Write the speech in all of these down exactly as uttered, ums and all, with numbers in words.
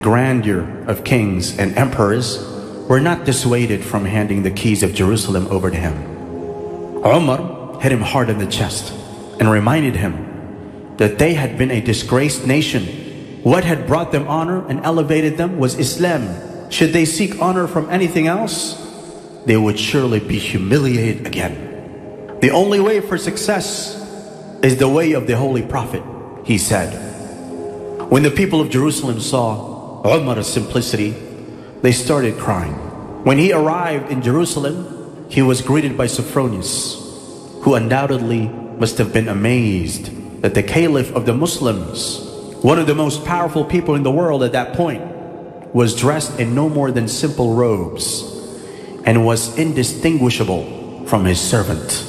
grandeur of kings and emperors were not dissuaded from handing the keys of Jerusalem over to him. Umar hit him hard in the chest and reminded him that they had been a disgraced nation. What had brought them honor and elevated them was Islam. Should they seek honor from anything else, they would surely be humiliated again. The only way for success is the way of the Holy Prophet, he said. When the people of Jerusalem saw Umar's simplicity, they started crying. When he arrived in Jerusalem, he was greeted by Sophronius, who undoubtedly must have been amazed that the Caliph of the Muslims, one of the most powerful people in the world at that point, was dressed in no more than simple robes and was indistinguishable from his servant.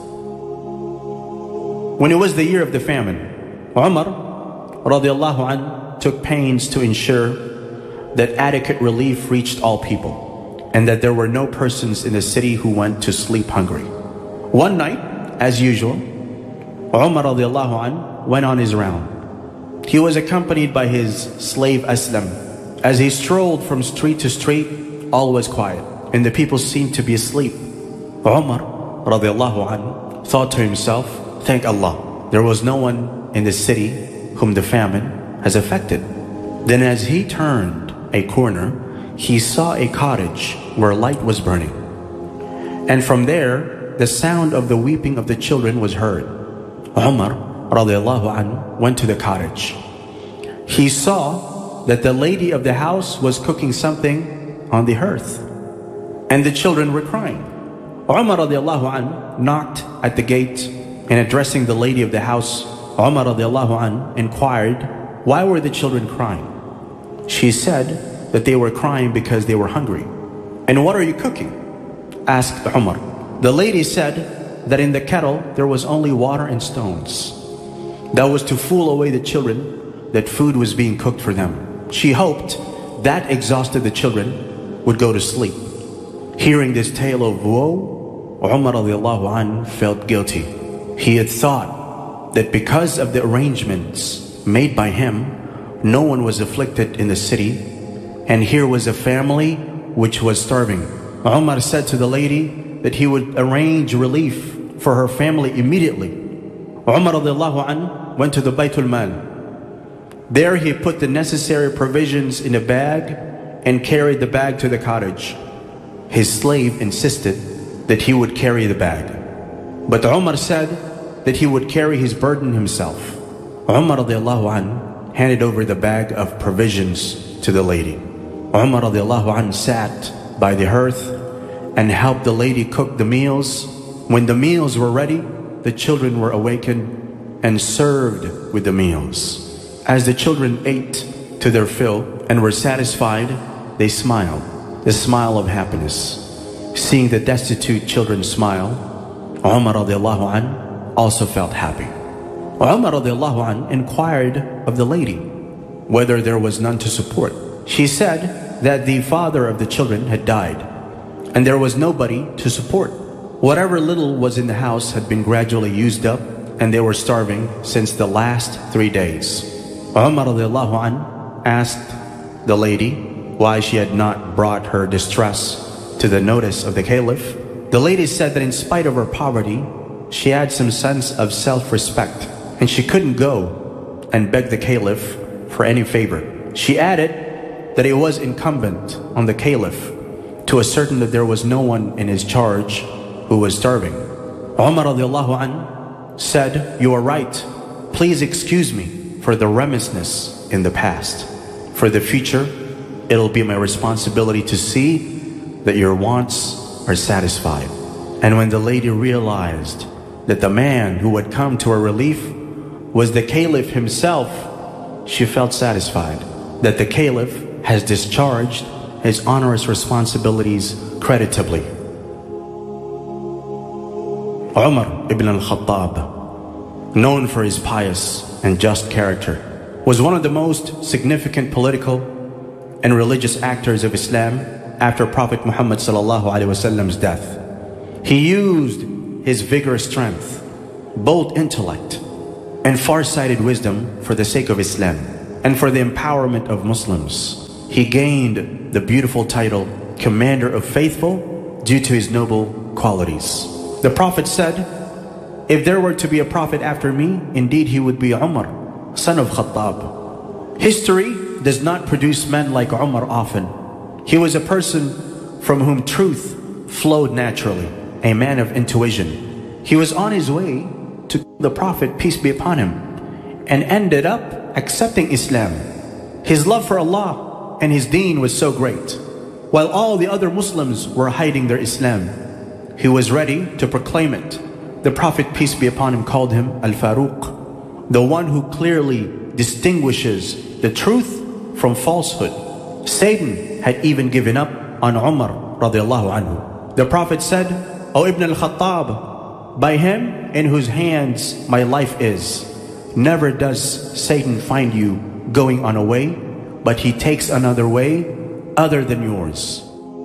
When it was the year of the famine, Umar radiallahu anh took pains to ensure that adequate relief reached all people and that there were no persons in the city who went to sleep hungry. One night, as usual, Umar radiallahu anh went on his round. He was accompanied by his slave Aslam. As he strolled from street to street, all was quiet and the people seemed to be asleep. Umar radiallahu anh thought to himself, thank Allah, there was no one in the city whom the famine has affected. Then as he turned a corner, he saw a cottage where light was burning. And from there, the sound of the weeping of the children was heard. Umar radiallahu anh went to the cottage. He saw that the lady of the house was cooking something on the hearth, and the children were crying. Umar radiallahu anh knocked at the gate, and addressing the lady of the house, Umar radiallahu anh inquired, why were the children crying? She said that they were crying because they were hungry. And what are you cooking? Asked Umar. The lady said that in the kettle there was only water and stones. That was to fool away the children that food was being cooked for them. She hoped that exhausted the children would go to sleep. Hearing this tale of woe, Umar radiallahu anh felt guilty. He had thought that because of the arrangements made by him, no one was afflicted in the city, and here was a family which was starving. Umar said to the lady that he would arrange relief for her family immediately. Umar radiallahu anh went to the Baytul Mal. There he put the necessary provisions in a bag and carried the bag to the cottage. His slave insisted that he would carry the bag, but Umar said that he would carry his burden himself. Umar radiallahu anh handed over the bag of provisions to the lady. Umar radiallahu anh sat by the hearth and helped the lady cook the meals. When the meals were ready, the children were awakened and served with the meals. As the children ate to their fill and were satisfied, they smiled, the smile of happiness. Seeing the destitute children smile, Umar radiallahu anh also felt happy. Umar radiallahu anh inquired of the lady whether there was none to support. She said that the father of the children had died and there was nobody to support. Whatever little was in the house had been gradually used up and they were starving since the last three days. Umar radiallahu anh asked the lady why she had not brought her distress to the notice of the Caliph. The lady said that in spite of her poverty, she had some sense of self-respect and she couldn't go and beg the Caliph for any favor. She added that it was incumbent on the Caliph to ascertain that there was no one in his charge who was starving. Umar radiallahu anh said, you are right. Please excuse me for the remissness in the past. For the future, it'll be my responsibility to see that your wants are satisfied. And when the lady realized that the man who had come to her relief was the Caliph himself, she felt satisfied that the Caliph has discharged his onerous responsibilities creditably. Umar ibn al-Khattab, known for his pious and just character, was one of the most significant political and religious actors of Islam after Prophet Muhammad sallallahu alaihi wasallam's death. He used his vigorous strength, bold intellect, and far-sighted wisdom for the sake of Islam. and for the empowerment of Muslims. He gained the beautiful title Commander of Faithful due to his noble qualities. The Prophet said, if there were to be a prophet after me, indeed he would be Umar, son of Khattab. History does not produce men like Umar often. He was a person from whom truth flowed naturally, a man of intuition. He was on his way to the Prophet, peace be upon him, and ended up accepting Islam. His love for Allah and his deen was so great. While all the other Muslims were hiding their Islam, he was ready to proclaim it. The Prophet, peace be upon him, called him Al-Faruq, the one who clearly distinguishes the truth from falsehood. Satan had even given up on Umar radiallahu anhu. The Prophet said, O Ibn al-Khattab, by him in whose hands my life is, never does Satan find you going on a way, but he takes another way other than yours.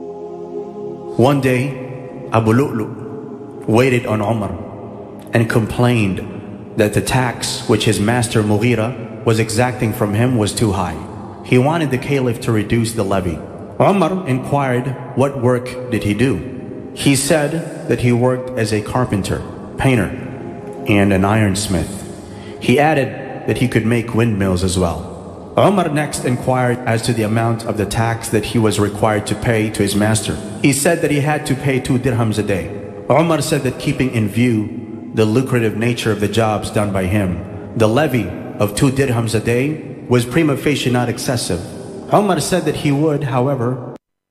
One day, Abu Lu'lu waited on Umar and complained that the tax which his master Mughira was exacting from him was too high. He wanted the caliph to reduce the levy. Umar inquired what work did he do. He said that he worked as a carpenter, painter, and an ironsmith. He added that he could make windmills as well. Umar next inquired as to the amount of the tax that he was required to pay to his master. He said that he had to pay two dirhams a day. Umar said that keeping in view the lucrative nature of the jobs done by him, the levy of two dirhams a day was prima facie not excessive. Umar said that he would, however,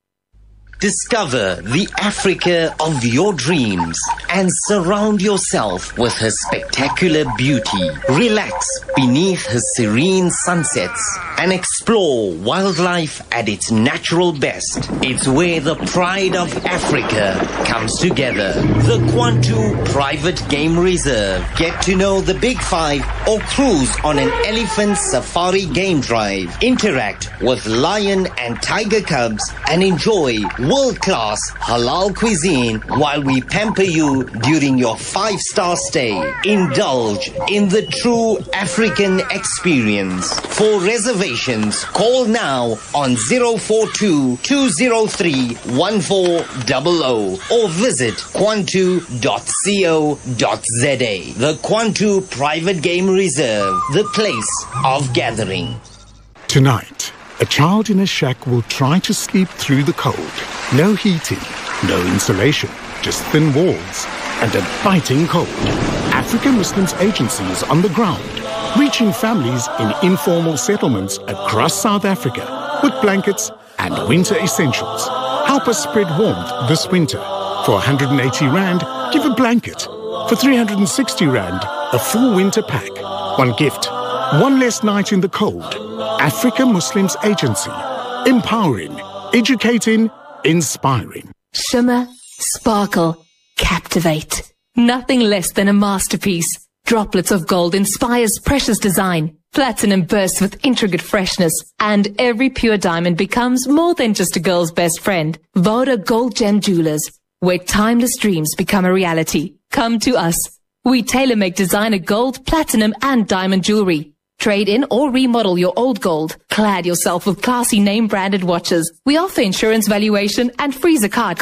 discover the Africa of your dreams and surround yourself with her spectacular beauty. Relax beneath her serene sunsets and explore wildlife at its natural best. It's where the pride of Africa comes together. The Kwantu Private Game Reserve. Get to know the Big Five or cruise on an elephant safari game drive. Interact with lion and tiger cubs and enjoy world-class halal cuisine while we pamper you during your five-star stay. Indulge in the true African experience. For reservations, call now on zero four two, two zero three, one four zero zero or visit kwantu dot co dot za. The Kwantu Private Game Reserve, the place of gathering. Tonight, a child in a shack will try to sleep through the cold. No heating, no insulation, just thin walls and a biting cold. African Muslims Agency is on the ground, reaching families in informal settlements across South Africa with blankets and winter essentials. Help us spread warmth this winter. For one hundred eighty rand, give a blanket. For three hundred sixty rand, a full winter pack. One gift, one less night in the cold. African Muslims Agency. Empowering, educating, inspiring. Shimmer, sparkle, captivate. Nothing less than a masterpiece. Droplets of gold inspires precious design. Platinum bursts with intricate freshness. And every pure diamond becomes more than just a girl's best friend. Voda Gold Gem Jewelers, where timeless dreams become a reality. Come to us. We tailor-make designer gold, platinum and diamond jewelry. Trade in or remodel your old gold. Clad yourself with classy name-branded watches. We offer insurance valuation and free zakat.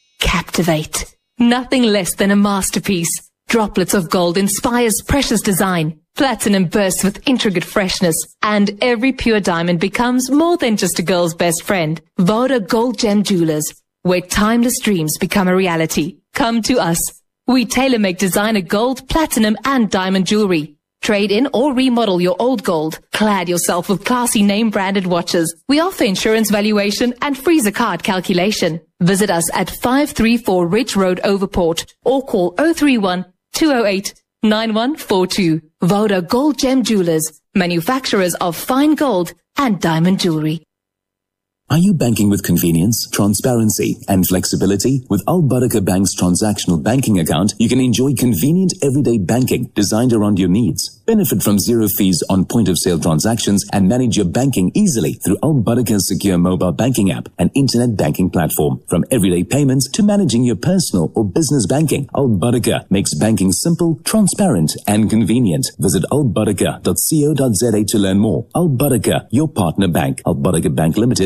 Captivate. Nothing less than a masterpiece. Droplets of gold inspires precious design. Platinum bursts with intricate freshness. And every pure diamond becomes more than just a girl's best friend. Voda Gold Gem Jewelers, where timeless dreams become a reality. Come to us. We tailor-make designer gold, platinum and diamond jewelry. Trade in or remodel your old gold. Clad yourself with classy name-branded watches. We offer insurance valuation and free zakat calculation. Visit us at five three four Ridge Road, Overport, or call zero three one, two zero eight, nine one four two. Voda Gold Gem Jewelers, manufacturers of fine gold and diamond jewelry. Are you banking with convenience, transparency, and flexibility? With Al Barakah Bank's transactional banking account, you can enjoy convenient everyday banking designed around your needs. Benefit from zero fees on point-of-sale transactions and manage your banking easily through Al Barakah's secure mobile banking app and internet banking platform. From everyday payments to managing your personal or business banking, Al Barakah makes banking simple, transparent, and convenient. Visit al barakah dot co dot za to learn more. Al Barakah, your partner bank. Al Barakah Bank Limited